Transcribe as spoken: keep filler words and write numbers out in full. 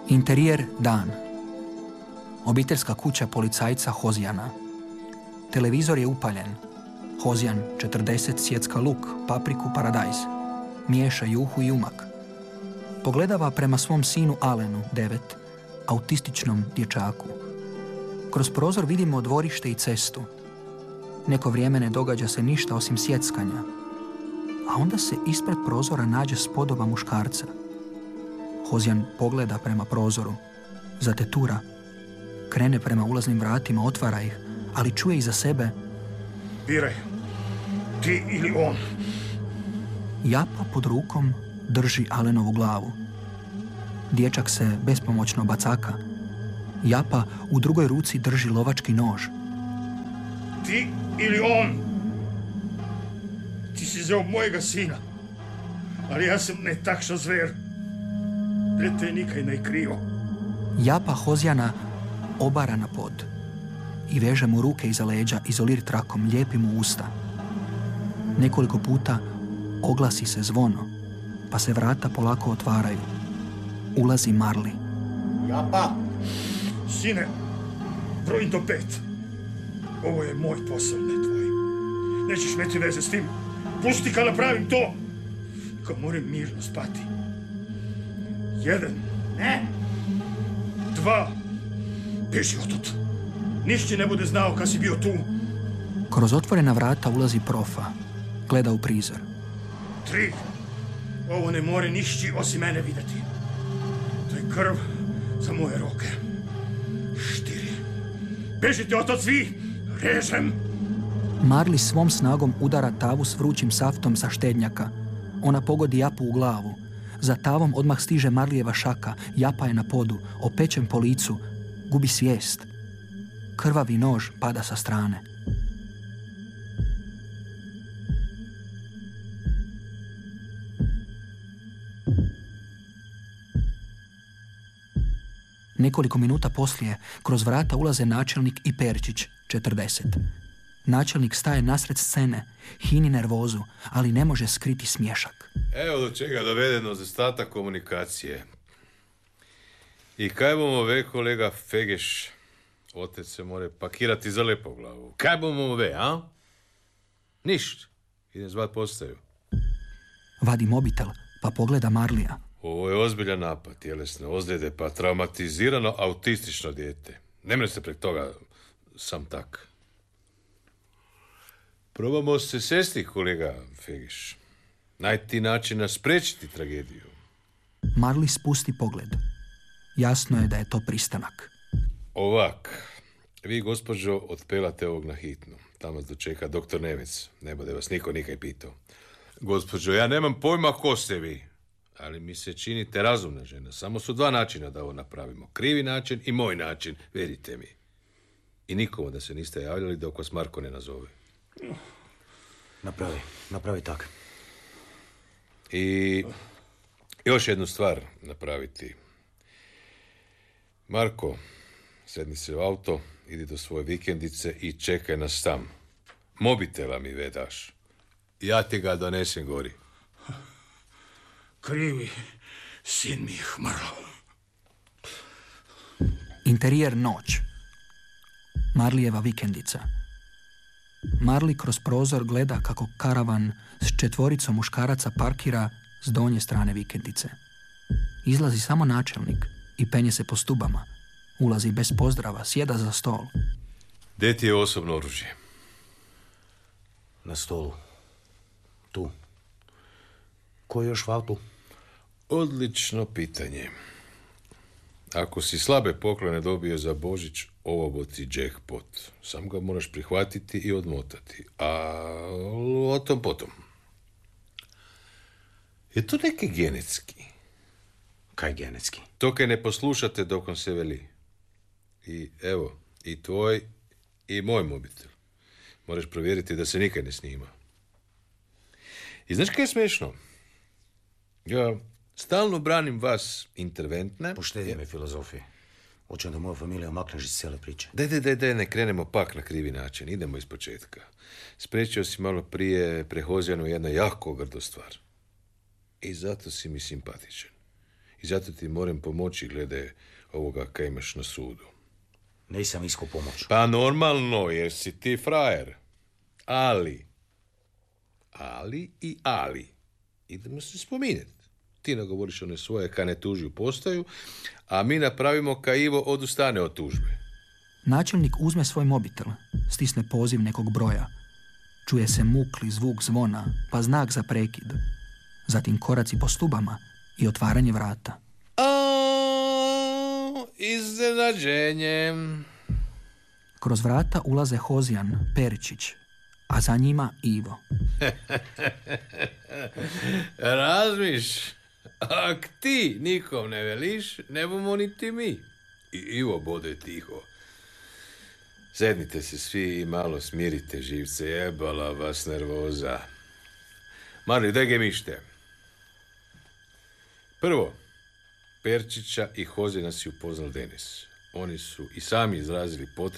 Interijer dan. Obiteljska kuća policajca Hozjana. Televizor je upaljen. Hozjan, četrdeset, sjecka luk, papriku, paradajz. Miješa juhu i umak. Pogledava prema svom sinu Alenu, devet, autističnom dječaku. Kroz prozor vidimo dvorište i cestu. Neko vrijeme ne događa se ništa osim sjeckanja. A onda se ispred prozora nađe spodoba muškarca. Hozjan pogleda prema prozoru. Zatetura. Krene prema ulaznim vratima, otvara ih, ali čuje iza sebe: biraj, ti ili on. Japa pod rukom drži Alenovu glavu. Dječak se bespomoćno bacaka. Japa u drugoj ruci drži lovački nož. Ti ili on. Ti si zeo mojega sina, ali ja sam ne takša zver. Pred te nikaj ne krivo. Japa Hozjana obara na pod i veže mu ruke iza leđa izolir trakom, lijepi mu usta. Nekoliko puta oglasi se zvono, pa se vrata polako otvaraju. Ulazi Marli. Japa! Sine, brojim do pet. Ovo je moj posao, ne tvoj. Nećeš meti veze s tim. Pusti kad napravim to. Kad moram mirno spati. Jedan. Ne. Dva. Beži otud. Nišće ne bude znao kad si bio tu. Kroz otvorena vrata ulazi profa. Gleda u prizor. Tri. Ovo ne more nišći osim mene vidjeti. To je krv za moje ruke. Štiri. Bežite otud svi. Režem. Marli svom snagom udara tavu s vrućim saftom sa štednjaka. Ona pogodi Japu u glavu. Za tavom odmah stiže Marlijeva šaka. Japa je na podu, opečen po licu. Gubi svijest. Krvavi nož pada sa strane. Nekoliko minuta poslije kroz vrata ulaze načelnik i Perčić, četrdeset. Načelnik staje nasred scene, hini nervozu, ali ne može skriti smješak. Evo do čega dovedeno zastatak komunikacije. I kaj bomo ve, kolega Fegeš? Otec se more pakirati za lepo glavu. Kaj bomo ve, a? Ništa. Idem zvat postaju. Vadi mobitel, pa pogleda Marlija. Ovo je ozbiljan napad, tjelesne ozljede, pa traumatizirano autistično dijete. Ne mre se prek toga sam tak. Probamo se sesti, kolega Fegeš. Najti načina spriječiti tragediju. Marli spusti pogled. Jasno je da je to pristanak. Ovak, vi, gospođo, otpelate ovog na hitnu. Tamo vas dočeka doktor Nemec. Ne bude vas niko nikaj pitao. Gospođo, ja nemam pojma ko ste vi, ali mi se činite razumna žena. Samo su dva načina da ovo napravimo. Krivi način i moj način, verite mi. I nikomu da se niste javljali dok vas Marko ne nazove. Napravi, napravi tak. I još jednu stvar napraviti. Marko, sedni se u auto, idi do svoje vikendice i čekaj nas tam. Mobitela mi vedaš. Ja ti ga donesem gori. Krivi sin mi je hmrlo. Interijer noć. Marlijeva vikendica. Marli kroz prozor gleda kako karavan s četvoricom muškaraca parkira s donje strane vikendice. Izlazi samo načelnik i penje se po stubama. Ulazi bez pozdrava, sjeda za stol. Gdje ti je osobno oružje? Na stolu. Tu. Ko je još v autu? Odlično pitanje. Ako si slabe poklone dobio za Božić, ovo bo ti jackpot. Sam ga moraš prihvatiti i odmotati. A o tom potom. Je to neki genetski? Kaj genetski? To kaj ne poslušate dok on se veli. I evo, i tvoj, i moj mobitel. Moraš provjeriti da se nikad ne snima. I znaš kaj je smiješno? Ja stalno branim vas interventne. Poštedi me filozofije. Hoćem da moja familija makneš iz cijele priče. Daj, daj, daj, daj, ne krenemo pak na krivi način. Idemo iz početka. Spriječio si malo prije prehozjanu jedna jako grdo stvar. I zato si mi simpatičan. I zato ti moram pomoći glede ovoga kaj imaš na sudu. Nisam isko pomoć. Pa normalno, jer si ti frajer. Ali, ali i ali. Idemo se spominjati. Ti nagovoriš one svoje ka ne tuži u postaju, a mi napravimo ka Ivo odustane od tužbe. Načelnik uzme svoj mobitel, stisne poziv nekog broja. Čuje se mukli zvuk zvona, pa znak za prekid. Zatim koraci po stubama i otvaranje vrata. A, iznenađenje. Kroz vrata ulaze Hozjan, Peričić, a za njima Ivo. Razmiš, ak ti nikom ne veliš, ne bomo niti mi. I Ivo bode tiho. Sednite se svi i malo smirite živce, jebala vas nervoza. Mani, daj gemište. Prvo, Perčića i Hozjana si upoznal Denis. Oni su i sami izrazili potrebu